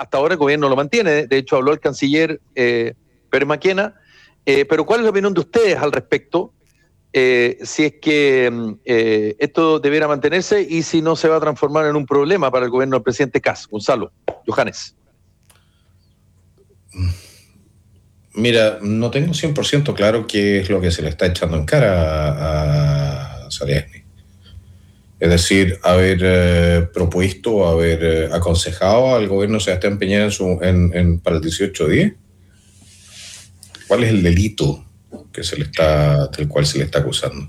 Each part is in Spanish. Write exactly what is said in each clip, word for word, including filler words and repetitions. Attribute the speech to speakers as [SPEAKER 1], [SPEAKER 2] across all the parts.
[SPEAKER 1] hasta ahora el gobierno lo mantiene, de hecho habló el canciller eh, Pérez Maquena, eh, pero ¿cuál es la opinión de ustedes al respecto? Eh, si es que eh, esto debiera mantenerse y si no se va a transformar en un problema para el gobierno del presidente Kast. Gonzalo, Johannes.
[SPEAKER 2] Mira, no tengo cien por ciento claro qué es lo que se le está echando en cara a, a Sariasny. Es decir, haber eh, propuesto, haber eh, aconsejado al gobierno Sebastián Piñera en su, en, en, para el dieciocho diez. ¿Cuál es el delito que se le está, del cual se le está acusando?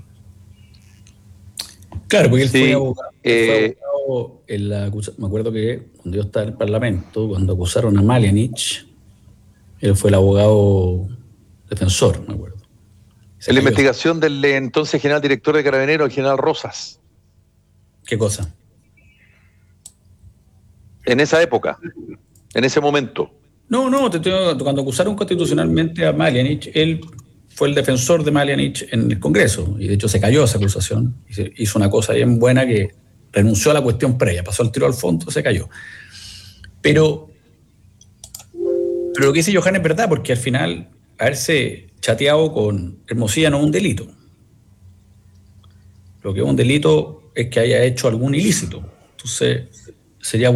[SPEAKER 3] Claro, porque él
[SPEAKER 1] sí,
[SPEAKER 3] fue abogado.
[SPEAKER 1] Eh,
[SPEAKER 3] él fue abogado en la, me acuerdo que cuando yo estaba en el Parlamento, cuando acusaron a Malianich, él fue el abogado defensor, me acuerdo.
[SPEAKER 1] Se en la investigación del entonces general director de Carabineros, el general Rosas.
[SPEAKER 3] ¿Qué cosa?
[SPEAKER 1] En esa época, en ese momento.
[SPEAKER 3] No, no, te, te, cuando acusaron constitucionalmente a Malianich, él fue el defensor de Malianich en el Congreso, y de hecho se cayó esa acusación, y se hizo una cosa bien buena que renunció a la cuestión previa, pasó el tiro al fondo, se cayó. Pero, pero lo que dice Johannes es verdad, porque al final haberse chateado con Hermosilla no es un delito. Lo que es un delito es que haya hecho algún ilícito. Entonces, sería